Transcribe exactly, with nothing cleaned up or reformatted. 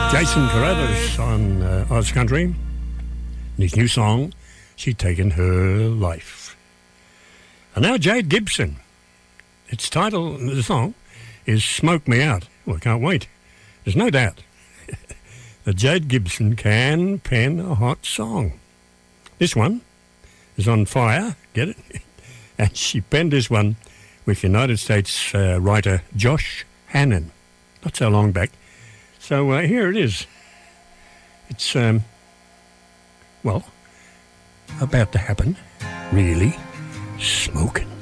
Jason Carruthers on uh, Oz Country. And his new song, She'd Taken Her Life. And now Jade Gibson. Its title, the song, is Smoke Me Out. Well, I can't wait. There's no doubt that Jade Gibson can pen a hot song. This one is on fire, get it? And she penned this one with United States uh, writer Josh Hannon, not so long back. So uh, here it is. It's, um, well, about to happen, really, smoking.